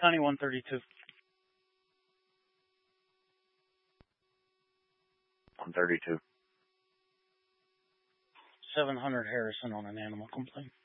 County 132. 132. 700 Harrison on an animal complaint.